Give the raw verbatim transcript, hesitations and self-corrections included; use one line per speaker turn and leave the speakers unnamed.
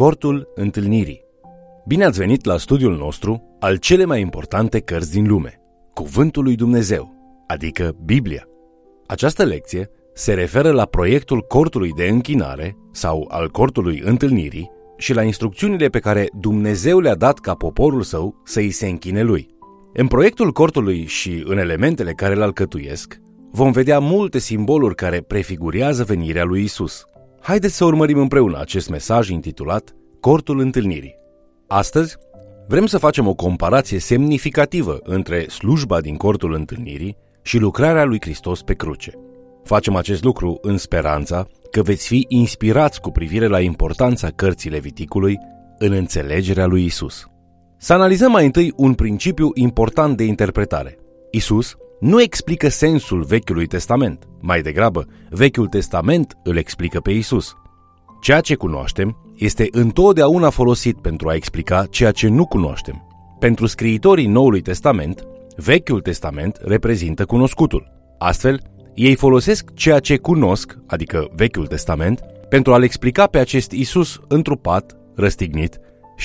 Cortul întâlnirii. Bine ați venit la studiul nostru al cele mai importante cărți din lume, Cuvântul lui Dumnezeu, adică Biblia. Această lecție se referă la proiectul cortului de închinare sau al cortului întâlnirii și la instrucțiunile pe care Dumnezeu le-a dat ca poporul său să îi se închine lui. În proiectul cortului și în elementele care îl alcătuiesc, vom vedea multe simboluri care prefigurează venirea lui Isus. Haideți să urmărim împreună acest mesaj intitulat Cortul întâlnirii. Astăzi vrem să facem o comparație semnificativă între slujba din cortul întâlnirii și lucrarea lui Hristos pe cruce. Facem acest lucru în speranța că veți fi inspirați cu privire la importanța cărții Leviticului în înțelegerea lui Isus. Să analizăm mai întâi un principiu important de interpretare. Isus nu explică sensul Vechiului Testament, mai degrabă, Vechiul Testament îl explică pe Isus. Ceea ce cunoaștem este întotdeauna folosit pentru a explica ceea ce nu cunoaștem. Pentru scriitorii Noului Testament, Vechiul Testament reprezintă cunoscutul. Astfel, ei folosesc ceea ce cunosc, adică Vechiul Testament, pentru a-l explica pe acest Isus întrupat, răstignit